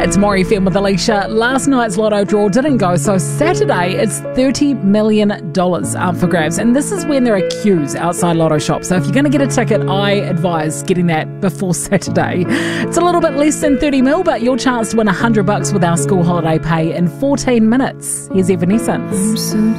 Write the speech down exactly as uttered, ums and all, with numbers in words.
It's Maury Film with Alicia. Last night's lotto draw didn't go, so Saturday it's thirty million dollars up for grabs. And this is when there are queues outside lotto shops. So if you're going to get a ticket, I advise getting that before Saturday. It's a little bit less than thirty mil, but your chance to win one hundred bucks with our school holiday pay in fourteen minutes. Here's Evanescence.